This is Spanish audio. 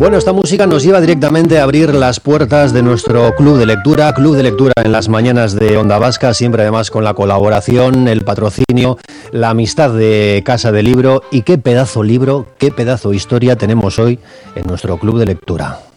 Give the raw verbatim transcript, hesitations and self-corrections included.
Bueno, esta música nos lleva directamente a abrir las puertas de nuestro club de lectura, club de lectura en las mañanas de Onda Vasca, siempre además con la colaboración, el patrocinio, la amistad de Casa del Libro. Y qué pedazo libro, qué pedazo historia tenemos hoy en nuestro club de lectura.